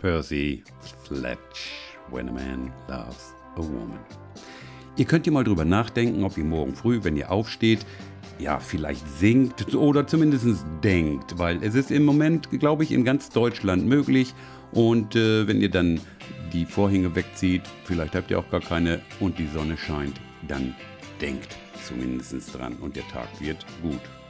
Percy Sledge, When a Man Loves a Woman. Ihr könnt ja mal drüber nachdenken, ob ihr morgen früh, wenn ihr aufsteht, ja, vielleicht singt oder zumindest denkt, weil es ist im Moment, glaube ich, in ganz Deutschland möglich. Und wenn ihr dann die Vorhänge wegzieht, vielleicht habt ihr auch gar keine und die Sonne scheint, dann denkt zumindest dran und der Tag wird gut.